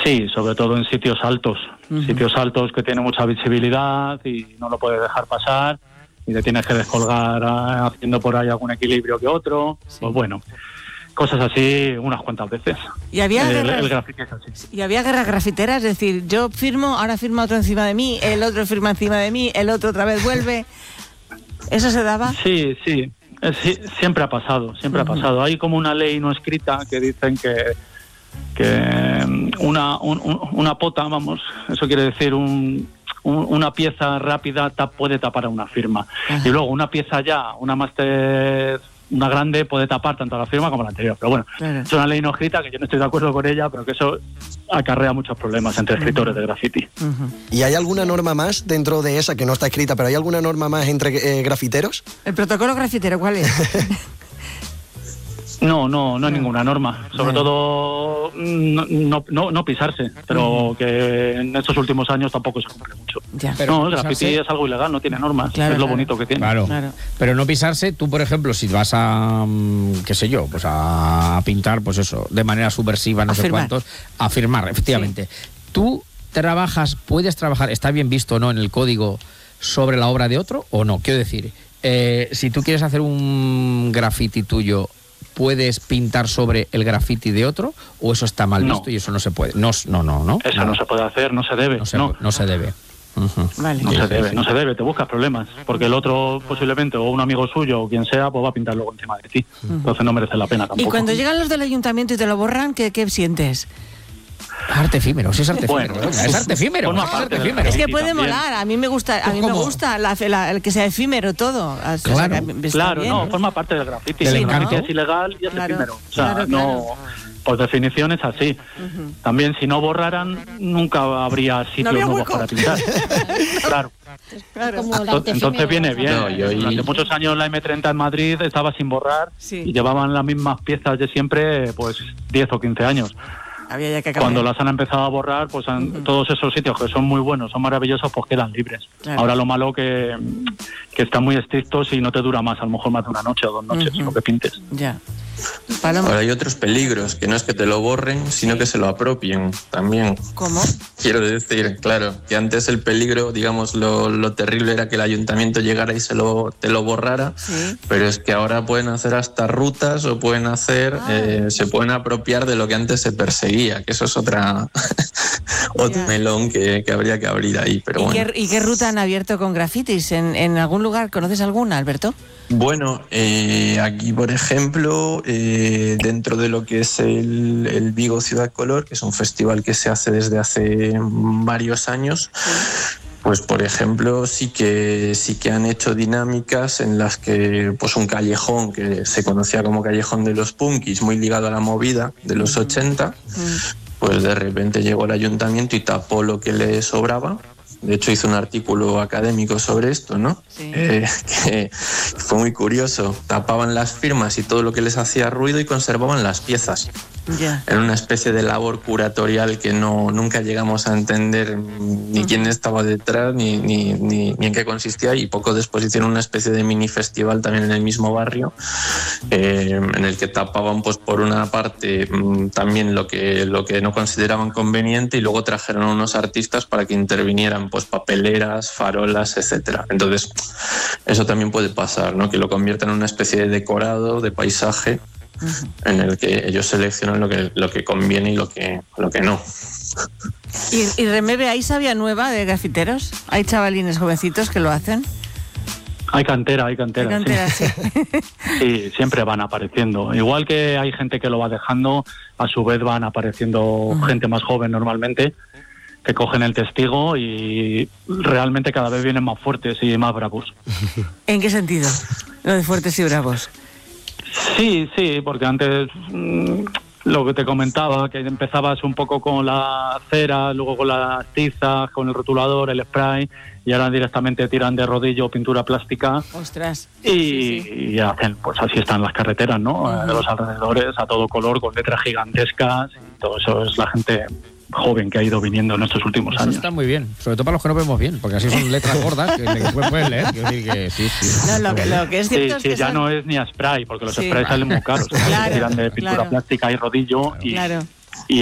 Sí, sobre todo en sitios altos. Sitios altos que tienen mucha visibilidad y no lo puedes dejar pasar y te tienes que descolgar haciendo por ahí algún equilibrio que otro. Sí. Pues bueno, cosas así unas cuantas veces. ¿Y había el grafiti es así. ¿Y había guerras grafiteras? Es decir, yo firmo, ahora firma otro encima de mí, el otro firma encima de mí, el otro otra vez vuelve. ¿Eso se daba? Sí, siempre ha pasado, ha pasado. Hay como una ley no escrita que dicen que una pota, vamos, eso quiere decir una pieza rápida puede tapar a una firma. Ajá. Y luego una pieza una grande puede tapar tanto la firma como la anterior. Pero bueno, claro, es una ley no escrita que yo no estoy de acuerdo con ella, pero que eso acarrea muchos problemas entre escritores de graffiti. ¿Y hay alguna norma más dentro de esa que no está escrita, pero hay alguna norma más entre grafiteros? ¿El protocolo grafitero cuál es? No hay ninguna norma. Sobre todo no pisarse, pero que en estos últimos años tampoco se cumple mucho. No, el graffiti es algo ilegal, no tiene normas, es lo bonito que tiene. Claro. Pero no pisarse, tú por ejemplo, si vas a, qué sé yo, pues a pintar, pues eso, de manera subversiva, no sé cuántos, a firmar, efectivamente. Sí. Tú puedes trabajar, está bien visto, ¿no?, en el código sobre la obra de otro, o no. Quiero decir, si tú quieres hacer un graffiti tuyo, ¿puedes pintar sobre el graffiti de otro o eso está mal visto y eso no se puede? No. Eso no se puede hacer, no se debe. No se debe. Vale. No se debe, te buscas problemas, porque el otro posiblemente, o un amigo suyo, o quien sea, pues va a pintar luego encima de ti. Entonces no merece la pena tampoco. Y cuando llegan los del ayuntamiento y te lo borran, ¿qué sientes? Arte efímero, sí es arte efímero. Bueno, es arte efímero. Es que puede molar, a mí me gusta el que sea efímero todo. Claro, forma parte del graffiti. El graffiti es ilegal y es efímero. O sea, por definición es así. También si no borraran, nunca habría sitios nuevos para pintar. Claro. Entonces viene bien. Durante muchos años la M30 en Madrid estaba sin borrar y llevaban las mismas piezas de siempre, pues 10 o 15 años. Cuando las han empezado a borrar, pues todos esos sitios que son muy buenos, son maravillosos, pues quedan libres. Claro. Ahora lo malo que están muy estrictos y no te dura más, a lo mejor más de una noche o 2 noches lo que pintes. Ya. Ahora hay otros peligros, que no es que te lo borren, sino que se lo apropien también. ¿Cómo? Quiero decir, claro, que antes el peligro, digamos, lo terrible era que el ayuntamiento llegara y te lo borrara, pero es que ahora pueden hacer hasta rutas o pueden hacer, se pueden apropiar de lo que antes se perseguía, que eso es otro melón que habría que abrir ahí. Pero bueno. ¿Y qué ruta han abierto con grafitis? ¿En algún lugar? ¿Conoces alguna, Alberto? Bueno, aquí por ejemplo, dentro de lo que es el Vigo Ciudad Color, que es un festival que se hace desde hace varios años, pues por ejemplo sí que han hecho dinámicas en las que pues un callejón que se conocía como Callejón de los Punkis, muy ligado a la movida de los 80, pues de repente llegó el ayuntamiento y tapó lo que le sobraba. De hecho, hizo un artículo académico sobre esto, ¿no? Sí. Que fue muy curioso. Tapaban las firmas y todo lo que les hacía ruido y conservaban las piezas. Era una especie de labor curatorial que nunca llegamos a entender ni quién estaba detrás ni en qué consistía, y poco después hicieron una especie de mini festival también en el mismo barrio, en el que tapaban pues por una parte también lo que no consideraban conveniente, y luego trajeron a unos artistas para que intervinieran pues papeleras, farolas, etcétera. Entonces eso también puede pasar, ¿no? Que lo conviertan en una especie de decorado, de paisaje, en el que ellos seleccionan lo que conviene y lo que no. ¿Y Remebe, hay sabia nueva de grafiteros? ¿Hay chavalines jovencitos que lo hacen? Hay cantera, sí. Sí, siempre van apareciendo. Igual que hay gente que lo va dejando, a su vez van apareciendo gente más joven normalmente, que cogen el testigo y realmente cada vez vienen más fuertes y más bravos. ¿En qué sentido? Lo de fuertes y bravos. Sí, porque antes lo que te comentaba, que empezabas un poco con la cera, luego con las tizas, con el rotulador, el spray, y ahora directamente tiran de rodillo pintura plástica. ¡Ostras! Y hacen, pues así están las carreteras, ¿no? De los alrededores, a todo color, con letras gigantescas, y todo eso es la gente joven que ha ido viniendo en estos últimos años. Eso está muy bien, sobre todo para los que no vemos bien, porque así son letras gordas que pueden leer. Quiero decir que sí. No, lo que es cierto es que ya no es ni a spray, porque los sprays salen muy caros. Tiran de pintura plástica y rodillo, y